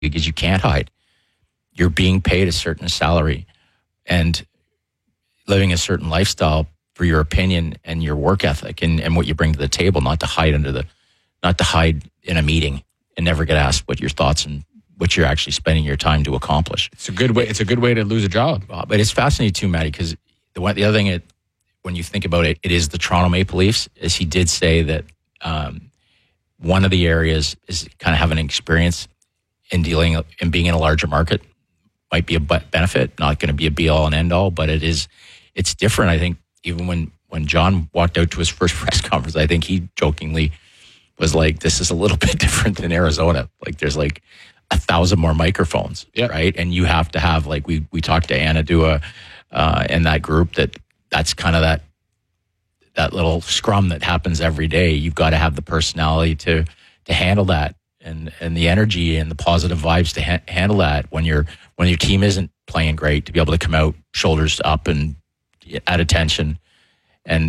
because you can't hide. You're being paid a certain salary and living a certain lifestyle for your opinion and your work ethic and what you bring to the table, not to hide in a meeting and never get asked what your thoughts and what you're actually spending your time to accomplish. It's a good way to lose a job. But it's fascinating too, Matty, because the other thing, when you think about it, it is the Toronto Maple Leafs, as he did say that one of the areas is kind of having an experience in dealing and being in a larger market might be a benefit, not going to be a be-all and end-all, but it's different. I think even when John walked out to his first press conference, I think he jokingly was like, this is a little bit different than Arizona. Like there's like 1,000 more microphones, right? And you have to have, like we talked to Anna Dua in that group, that's kind of that little scrum that happens every day. You've got to have the personality to handle that and the energy and the positive vibes to handle that when your team isn't playing great, to be able to come out shoulders up and at attention